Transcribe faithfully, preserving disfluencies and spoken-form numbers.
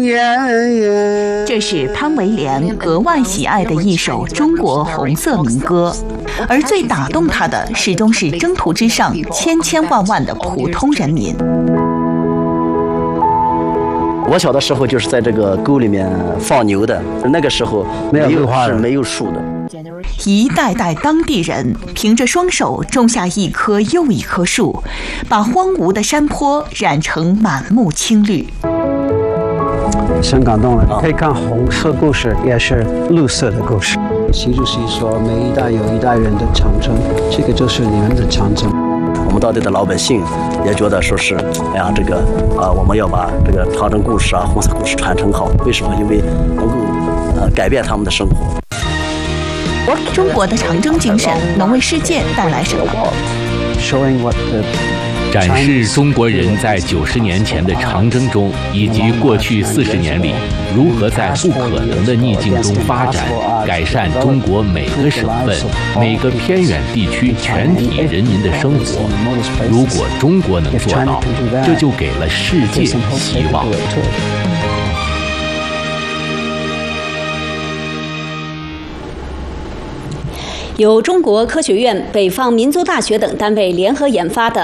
这是潘维廉格外喜爱的一首中国红色民歌，而最打动他的始终是征途之上千千万万的普通人民。 我小的时候就是在这个沟里面放牛的，那个时候没有是没有树的。 一代代当地人凭着双手种下一棵又一棵树，把荒芜的山坡染成满目青绿。 很感动了，可以看红色故事，也是绿色的故事。习主席说：“每一代有一代人的长征，这个就是你们的长征。” 我们当地的老百姓也觉得说是，哎呀，这个啊、呃，我们要把这个长征故事啊、红色故事传承好。为什么？因为能够呃改变他们的生活。 中国的长征精神能为世界带来什么？ 展示中国人在九十年前的长征中，以及过去四十年里如何在不可能的逆境中发展，改善中国每个省份、每个偏远地区全体人民的生活。如果中国能做到，这就给了世界希望。 由中国科学院、北方民族大学等单位联合研发的